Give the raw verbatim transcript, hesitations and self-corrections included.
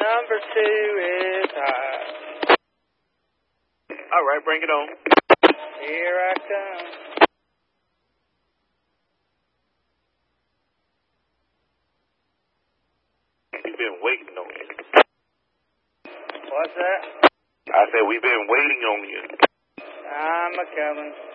Number two is high. All right, bring it on. Here I come. We've been waiting on you. What's that? I said we've been waiting on you. I'm a coming.